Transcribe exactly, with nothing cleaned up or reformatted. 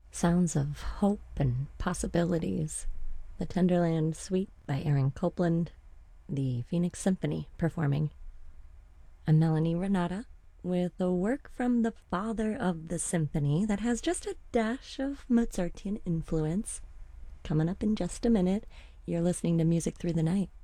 Sounds of hope and possibilities. The Tenderland Suite by Aaron Copland, the Phoenix Symphony performing. I'm Melanie Renata with a work from the father of the symphony that has just a dash of Mozartian influence. Coming up in just a minute, you're listening to Music Through the Night.